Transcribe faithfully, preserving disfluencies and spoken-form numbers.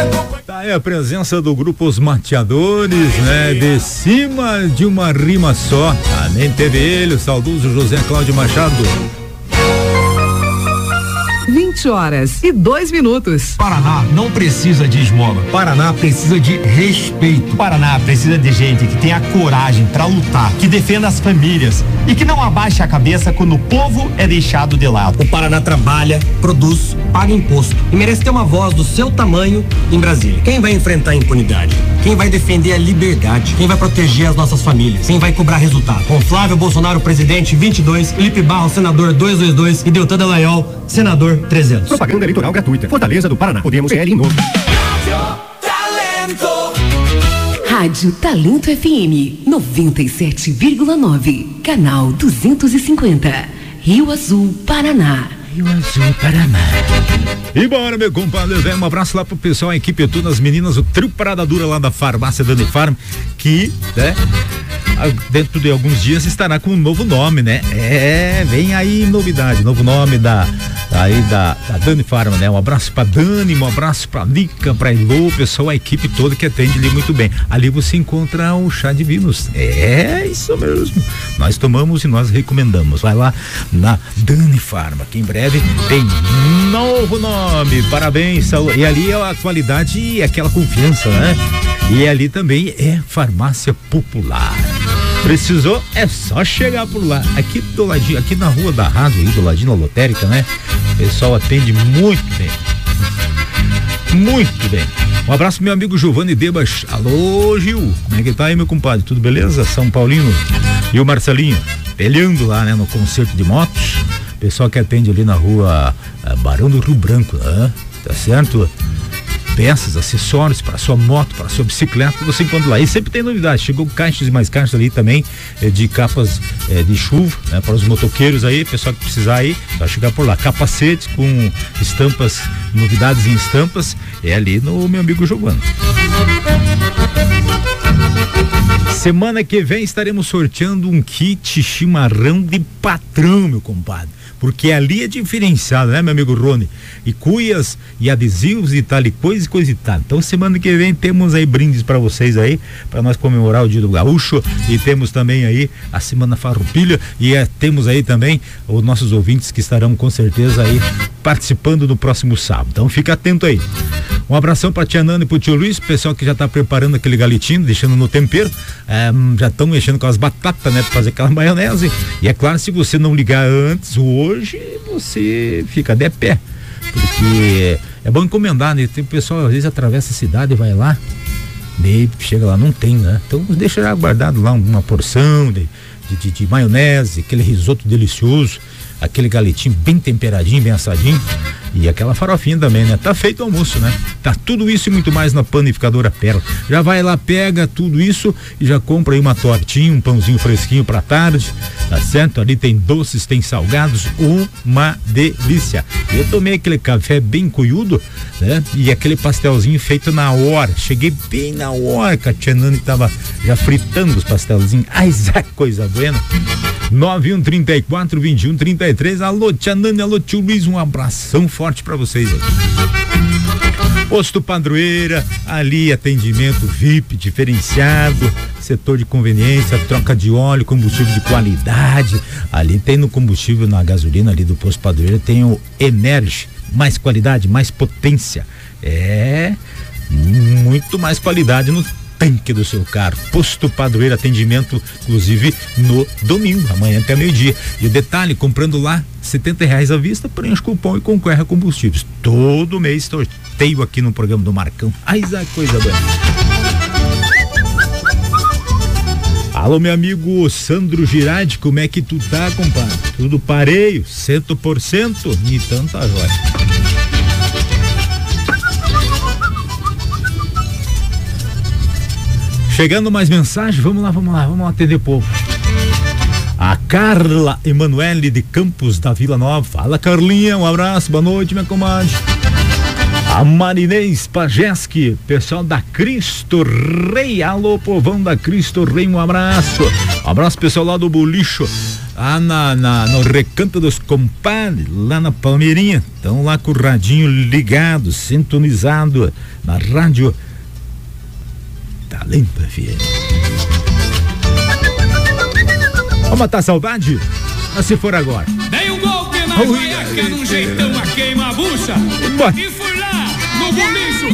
Tá aí a presença do grupo Os Mateadores, né? De cima de uma rima só. Também teve ele, o saudoso José Cláudio Machado. vinte horas e dois minutos. Paraná não precisa de esmola. Paraná precisa de respeito. Paraná precisa de gente que tenha coragem pra lutar, que defenda as famílias e que não abaixe a cabeça quando o povo é deixado de lado. O Paraná trabalha, produz, paga imposto e merece ter uma voz do seu tamanho em Brasília. Quem vai enfrentar a impunidade? Quem vai defender a liberdade? Quem vai proteger as nossas famílias? Quem vai cobrar resultado? Com Flávio Bolsonaro, presidente, vinte e dois, Felipe Barros, senador duzentos e vinte e dois e Deltan Dallagnol, senador trezentos. Propaganda eleitoral gratuita. Fortaleza do Paraná. Podemos P L em novo. Rádio Talento F M noventa e sete vírgula nove, canal duzentos e cinquenta, Rio Azul, Paraná. Rio Azul, Paraná. E bora, meu compadre, velho, um abraço lá pro pessoal, a equipe toda, as meninas, o trio Parada Dura lá da farmácia Dani Farm, que, né, dentro de alguns dias estará com um novo nome, né? É, vem aí novidade, novo nome da, aí da, da Dani Farma, né? Um abraço pra Dani, um abraço pra Lica, pra Elô, pessoal, a equipe toda que atende ali muito bem. Ali você encontra o chá de vinhos. É, isso mesmo. Nós tomamos e nós recomendamos. Vai lá na Dani Farma, que em breve tem novo nome. Parabéns, saúde. E ali é a qualidade e aquela confiança, né? E ali também é farmácia popular. Precisou, é só chegar por lá. Aqui do ladinho, aqui na rua da rádio, aí do ladinho da lotérica, né? O pessoal atende muito bem. Muito bem. Um abraço pro meu amigo Giovanni Debas. Alô, Gil. Como é que tá aí, meu compadre? Tudo beleza? São Paulino. E o Marcelinho, peleando lá, né? No concerto de motos. Pessoal que atende ali na rua uh, Barão do Rio Branco, né? Tá certo? Peças, acessórios para sua moto, para sua bicicleta, você encontra lá. E sempre tem novidade. Chegou caixas e mais caixas ali também eh, de capas eh, de chuva, né, para os motoqueiros aí, pessoal que precisar aí, vai chegar por lá. Capacetes com estampas, novidades em estampas, é ali no meu amigo Giovanni. Semana que vem estaremos sorteando um kit chimarrão de patrão, meu compadre. Porque ali é diferenciado, né, meu amigo Rony? E cuias e adesivos e tal e coisa e coisa e tal. Então semana que vem temos aí brindes para vocês aí, para nós comemorar o Dia do Gaúcho, e temos também aí a Semana Farroupilha, e é, temos aí também os nossos ouvintes que estarão com certeza aí participando no próximo sábado. Então fica atento aí. Um abração pra tia Nana e pro tio Luiz, pessoal que já tá preparando aquele galetinho, deixando no tempero, é, já estão mexendo com as batatas, né, pra fazer aquela maionese. E é claro, se você não ligar antes, hoje você fica de pé, porque é bom encomendar, né? Tem pessoal, às vezes atravessa a cidade e vai lá, daí chega lá, não tem, né? Então deixa já guardado lá uma porção de, de, de, de maionese, aquele risoto delicioso, aquele galetinho bem temperadinho, bem assadinho, e aquela farofinha também, né? Tá feito o almoço, né? Tá tudo isso e muito mais na Panificadora Pérola. Já vai lá, pega tudo isso e já compra aí uma tortinha, um pãozinho fresquinho pra tarde, tá certo? Ali tem doces, tem salgados, uma delícia. Eu tomei aquele café bem coiudo, né? E aquele pastelzinho feito na hora. Cheguei bem na hora que a tia Nani tava já fritando os pastelzinhos. Ai, Zé, coisa buena. nove um trinta e quatro, vinte e um, trinta e três. Alô, tia Nani, alô, tio Luiz, um abração forte pra vocês aí. Posto Padroeira, ali atendimento V I P diferenciado, setor de conveniência, troca de óleo, combustível de qualidade. Ali tem no combustível, na gasolina ali do Posto Padroeira, tem o Energy, mais qualidade, mais potência. É, muito mais qualidade no tanque do seu carro. Posto Padroeira, atendimento inclusive no domingo, amanhã até meio-dia. E o detalhe, comprando lá setenta reais à vista, preenche cupom e concorre a combustíveis. Todo mês sorteio aqui no programa do Marcão. Ai, a coisa boa. Alô, meu amigo Sandro Girardi, como é que tu tá, compadre? Tudo pareio, cento por cento? E tanta joia. Chegando mais mensagem, vamos lá, vamos lá, vamos atender o povo. A Carla Emanuele de Campos da Vila Nova. Fala, Carlinha, um abraço, boa noite, minha comadre. A Marinês Pajeski, pessoal da Cristo Rei, alô povão da Cristo Rei, um abraço, um abraço pessoal lá do Bolicho, lá na, na, no Recanto dos Compadres, lá na Palmeirinha, estão lá com o radinho ligado, sintonizado na rádio Talento F M. Vamos matar a saudade? Mas se for agora. Dei um golpe na guaiaca, num jeitão a queima a bucha. Bota